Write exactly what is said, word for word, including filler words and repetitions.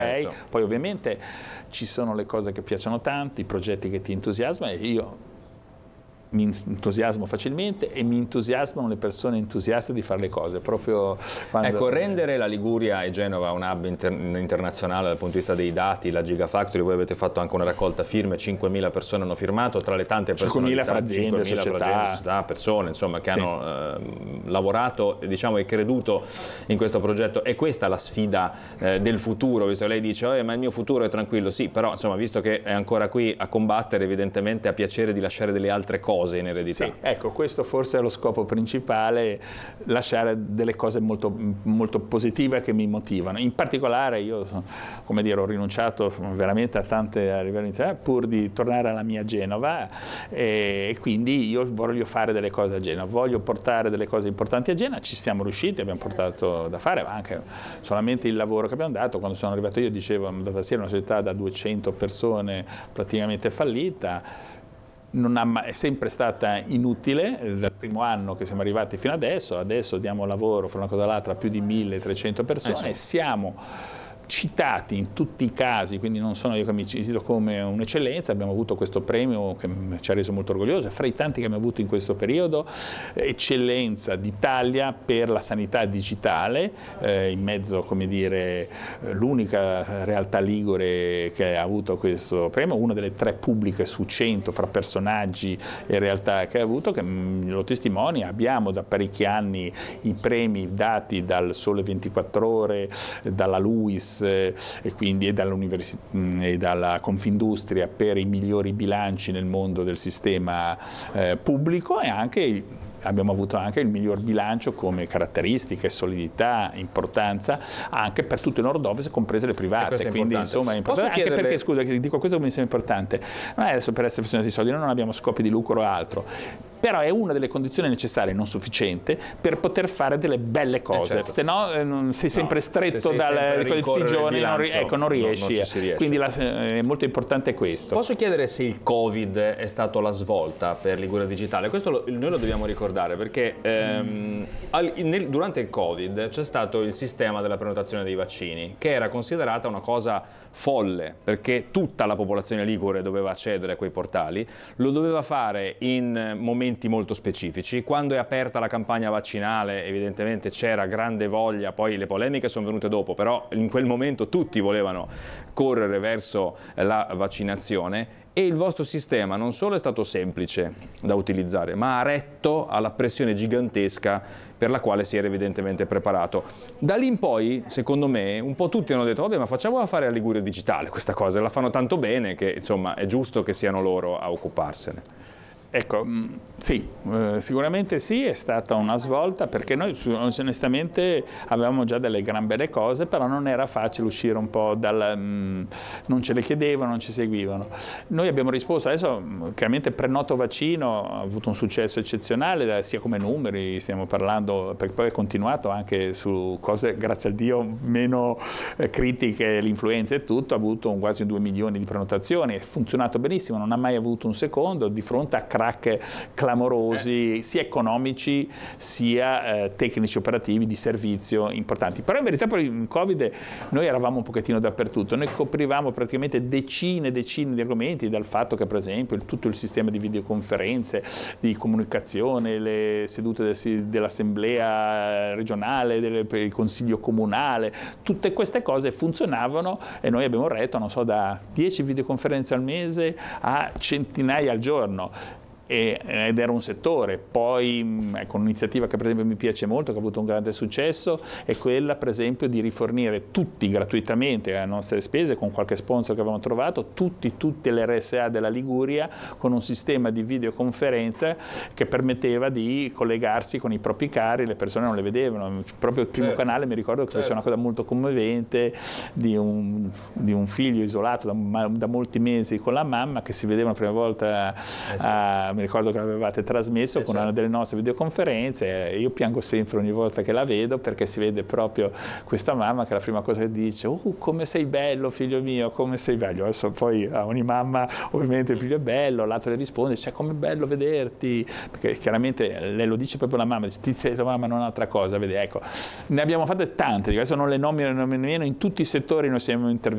Certo. Poi ovviamente ci sono le cose che piacciono tanto, i progetti che ti entusiasmano, e io mi entusiasmo facilmente e mi entusiasmano le persone entusiaste di fare le cose. Proprio quando... Ecco, rendere la Liguria e Genova un hub inter internazionale dal punto di vista dei dati, la Gigafactory, voi avete fatto anche una raccolta firme, cinquemila persone hanno firmato, tra le tante persone, cinquemila fra aziende, società. società, persone insomma, che sì. hanno eh, lavorato diciamo, e creduto in questo progetto. È questa la sfida eh, del futuro, visto che lei dice oh, ma il mio futuro è tranquillo, sì, però insomma, visto che è ancora qui a combattere, evidentemente ha piacere di lasciare delle altre cose in eredità. Sì, ecco, questo forse è lo scopo principale, lasciare delle cose molto, molto positive che mi motivano. In particolare io, come dire, ho rinunciato veramente a tante a livello iniziale pur di tornare alla mia Genova e quindi io voglio fare delle cose a Genova, voglio portare delle cose importanti a Genova, ci siamo riusciti, abbiamo portato da fare, ma anche solamente il lavoro che abbiamo dato. Quando sono arrivato io dicevo, Datasera è una società da duecento persone praticamente fallita, non ha, è sempre stata inutile dal primo anno che siamo arrivati fino adesso, adesso diamo lavoro fra una cosa e l'altra a più di milletrecento persone eh sì. e siamo citati in tutti i casi, quindi non sono io che mi cito come un'eccellenza, abbiamo avuto questo premio che ci ha reso molto orgogliosi, fra i tanti che abbiamo avuto in questo periodo, eccellenza d'Italia per la sanità digitale, eh, in mezzo, come dire, l'unica realtà ligure che ha avuto questo premio, una delle tre pubbliche su cento fra personaggi e realtà che ha avuto, che lo testimonia. Abbiamo da parecchi anni i premi dati dal Sole ventiquattro Ore, dalla LUIS, e quindi e dall'università e dalla Confindustria per i migliori bilanci nel mondo del sistema eh, pubblico, e anche abbiamo avuto anche il miglior bilancio come caratteristiche, solidità, importanza anche per tutto il nord-ovest, comprese le private. Quindi insomma è importante. Anche chiederle... perché, scusa, che dico questo che mi sembra importante, non è adesso per essere affezionati ai soldi, noi non abbiamo scopi di lucro o altro, però è una delle condizioni necessarie, non sufficiente, per poter fare delle belle cose, eh certo. se no eh, non, sei sempre no, stretto se dal di tutti i giorni, non, ecco, non riesci. Non, non riesce. Quindi la, è molto importante questo. Posso chiedere se il Covid è stato la svolta per Liguria Digitale? Questo lo, noi lo dobbiamo ricordare perché ehm, al, nel, durante il Covid c'è stato il sistema della prenotazione dei vaccini, che era considerata una cosa folle, perché tutta la popolazione ligure doveva accedere a quei portali, lo doveva fare in momenti molto specifici. Quando è aperta la campagna vaccinale evidentemente c'era grande voglia, poi le polemiche sono venute dopo, però in quel momento tutti volevano correre verso la vaccinazione, e il vostro sistema non solo è stato semplice da utilizzare, ma ha retto alla pressione gigantesca per la quale si era evidentemente preparato. Da lì in poi, secondo me, un po' tutti hanno detto vabbè, ma facciamola fare a Liguria Digitale questa cosa, la fanno tanto bene che insomma è giusto che siano loro a occuparsene. Ecco, sì, eh, sicuramente sì, è stata una svolta, perché noi onestamente avevamo già delle gran belle cose, però non era facile uscire un po' dal... Mh, non ce le chiedevano, non ci seguivano. Noi abbiamo risposto, adesso chiaramente Prenoto Vaccino ha avuto un successo eccezionale, sia come numeri, stiamo parlando, perché poi è continuato anche su cose, grazie a Dio, meno eh, critiche, l'influenza e tutto, ha avuto un, quasi due milioni di prenotazioni, è funzionato benissimo, non ha mai avuto un secondo, di fronte a crack clamorosi, sia economici sia eh, tecnici operativi di servizio importanti. Però in verità poi in Covid noi eravamo un pochettino dappertutto, noi coprivamo praticamente decine e decine di argomenti, dal fatto che per esempio il, tutto il sistema di videoconferenze, di comunicazione, le sedute del, dell'assemblea regionale, del, del consiglio comunale, tutte queste cose funzionavano e noi abbiamo retto, non so, da dieci videoconferenze al mese a centinaia al giorno. Ed era un settore. Poi ecco, un'iniziativa che per esempio mi piace molto, che ha avuto un grande successo, è quella per esempio di rifornire tutti gratuitamente a nostre spese, con qualche sponsor che avevamo trovato, tutti, tutte le R S A della Liguria con un sistema di videoconferenza che permetteva di collegarsi con i propri cari, le persone non le vedevano. Proprio il primo certo. canale mi ricordo che certo. faceva una cosa molto commovente di un, di un figlio isolato da, da molti mesi con la mamma, che si vedeva la prima volta eh sì. a mi ricordo che l'avevate trasmesso eh con certo. una delle nostre videoconferenze, e io piango sempre ogni volta che la vedo, perché si vede proprio questa mamma che la prima cosa che dice oh, come sei bello figlio mio, come sei bello. Adesso poi a ogni mamma ovviamente il figlio è bello, l'altro le risponde cioè com'è bello vederti, perché chiaramente lei lo dice proprio la mamma, dice ti sei tua mamma, non un'altra cosa, vedi, ecco, ne abbiamo fatte tante, adesso non le nomino nemmeno, in tutti i settori noi siamo intervenuti.